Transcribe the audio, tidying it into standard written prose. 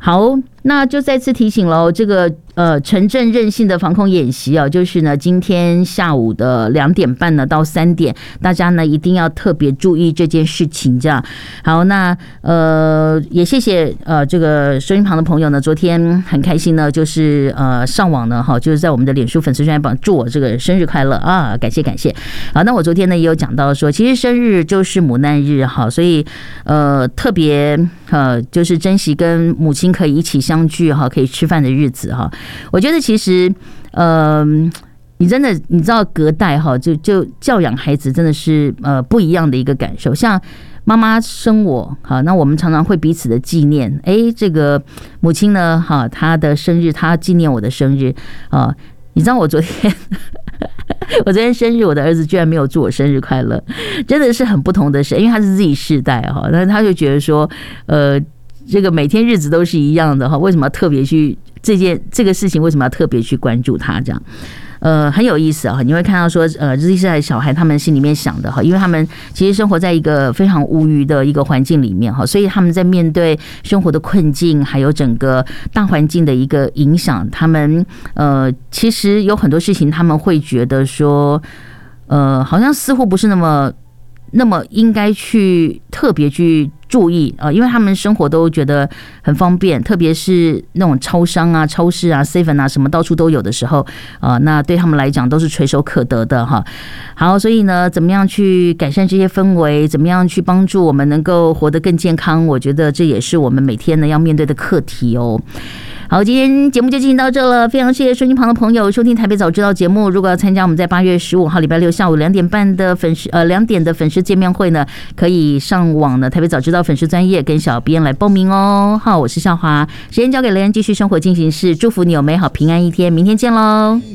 好，那就再次提醒了，这个城镇韧性的防控演习啊，就是呢今天下午的2点半呢到3点，大家呢一定要特别注意这件事情。这样好，那也谢谢这个收音旁的朋友呢，昨天很开心呢，就是上网呢就是在我们的脸书粉丝专页祝我这个生日快乐啊，感谢感谢。好，那我昨天呢也有讲到说，其实生日就是母难日哈，所以特别就是珍惜跟母亲可以一起相聚哈，可以吃饭的日子哈。我觉得其实你知道隔代哈，就教养孩子真的是不一样的一个感受。像妈妈生我，好，那我们常常会彼此的纪念。这个母亲呢，哈，她的生日，她纪念我的生日啊。你知道我昨天生日，我的儿子居然没有祝我生日快乐，真的是很不同的事，因为他是 Z 世代哈，但是他就觉得说，这个每天日子都是一样的哈，为什么要特别去这个事情，为什么要特别去关注他这样？很有意思啊！你会看到说，Z 世代的小孩他们心里面想的哈，因为他们其实生活在一个非常无虞的一个环境里面哈，所以他们在面对生活的困境，还有整个大环境的一个影响，他们其实有很多事情他们会觉得说，好像似乎不是那么应该去特别去注意啊，因为他们生活都觉得很方便，特别是那种超商啊、超市啊、7-Eleven 啊，什么到处都有的时候那对他们来讲都是垂手可得的哈。好，所以呢，怎么样去改善这些氛围，怎么样去帮助我们能够活得更健康，我觉得这也是我们每天呢要面对的课题哦。好，今天节目就进行到这了，非常谢谢收音旁的朋友收听台北早知道节目。如果要参加我们在8月15号礼拜六下午2点半的2点的粉丝见面会呢，可以上网呢台北早知道粉丝专页跟小编来报名哦。好，我是校华，时间交给雷恩继续生活进行式，祝福你有美好平安一天，明天见喽。